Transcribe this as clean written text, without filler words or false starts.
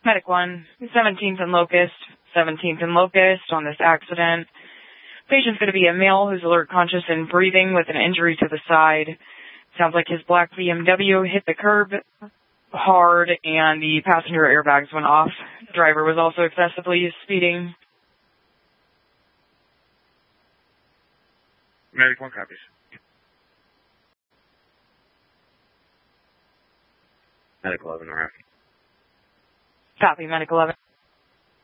Medic 1, 17th and Locust on this accident. Patient's going to be a male who's alert, conscious, and breathing with an injury to the side. Sounds like his black BMW hit the curb hard and the passenger airbags went off. Driver was also excessively speeding. Medic 1 copies. Medic 11 RF. Copy, Medic 11.